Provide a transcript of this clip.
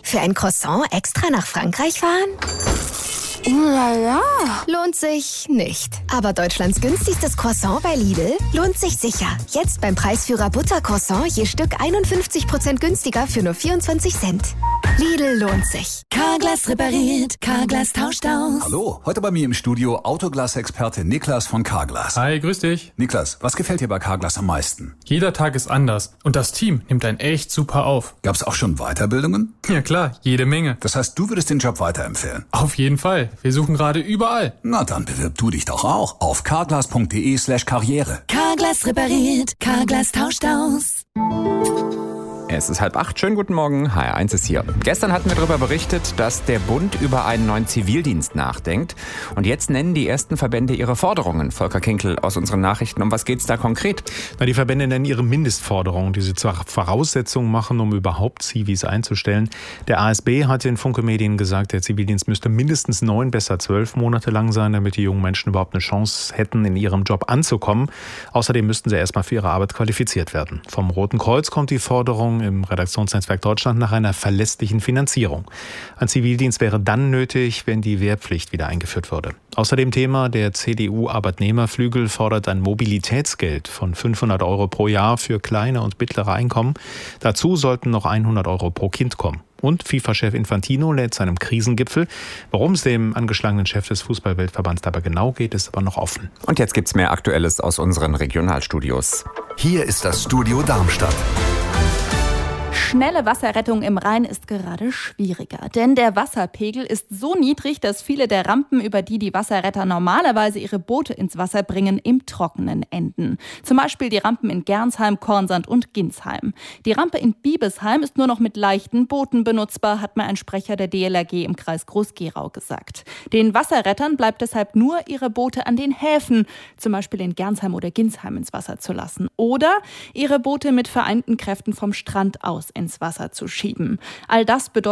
Für ein Croissant extra nach Frankreich fahren? Ja. Lohnt sich nicht. Aber Deutschlands günstigstes Croissant bei Lidl lohnt sich sicher. Jetzt beim Preisführer Buttercroissant je Stück 51% günstiger für nur 24 Cent. Lidl lohnt sich. Carglass repariert, Carglass tauscht aus. Hallo, heute bei mir im Studio Autoglas-Experte Niklas von Carglass. Hi, grüß dich. Niklas, was gefällt dir bei Carglass am meisten? Jeder Tag ist anders und das Team nimmt einen echt super auf. Gab's auch schon Weiterbildungen? Ja klar, jede Menge. Das heißt, du würdest den Job weiterempfehlen? Auf jeden Fall. Wir suchen gerade überall. Na dann bewirb du dich doch auch auf carglass.de/karriere. Carglass repariert, Carglass tauscht aus. Es ist 7:30. Schönen guten Morgen. HR1 ist hier. Gestern hatten wir darüber berichtet, dass der Bund über einen neuen Zivildienst nachdenkt. Und jetzt nennen die ersten Verbände ihre Forderungen. Volker Kinkel aus unseren Nachrichten. Um was geht's da konkret? Die Verbände nennen ihre Mindestforderungen, die sie zur Voraussetzung machen, um überhaupt Zivis einzustellen. Der ASB hat in Funke Medien gesagt, der Zivildienst müsste mindestens 9, besser 12 Monate lang sein, damit die jungen Menschen überhaupt eine Chance hätten, in ihrem Job anzukommen. Außerdem müssten sie erstmal für ihre Arbeit qualifiziert werden. Vom Roten Kreuz kommt die Forderung im Redaktionsnetzwerk Deutschland nach einer verlässlichen Finanzierung. Ein Zivildienst wäre dann nötig, wenn die Wehrpflicht wieder eingeführt würde. Außerdem Thema, der CDU-Arbeitnehmerflügel fordert ein Mobilitätsgeld von 500 € pro Jahr für kleine und mittlere Einkommen. Dazu sollten noch 100 € pro Kind kommen. Und FIFA-Chef Infantino lädt zu einem Krisengipfel. Worum es dem angeschlagenen Chef des Fußball-Weltverbands dabei genau geht, ist aber noch offen. Und jetzt gibt's mehr Aktuelles aus unseren Regionalstudios. Hier ist das Studio Darmstadt. Schnelle Wasserrettung im Rhein ist gerade schwieriger, denn der Wasserpegel ist so niedrig, dass viele der Rampen, über die die Wasserretter normalerweise ihre Boote ins Wasser bringen, im Trockenen enden. Zum Beispiel die Rampen in Gernsheim, Kornsand und Ginsheim. Die Rampe in Biebesheim ist nur noch mit leichten Booten benutzbar, hat mir ein Sprecher der DLRG im Kreis Groß-Gerau gesagt. Den Wasserrettern bleibt deshalb nur, ihre Boote an den Häfen, zum Beispiel in Gernsheim oder Ginsheim, ins Wasser zu lassen. Oder ihre Boote mit vereinten Kräften vom Strand aus ins Wasser zu schieben. All das bedeutet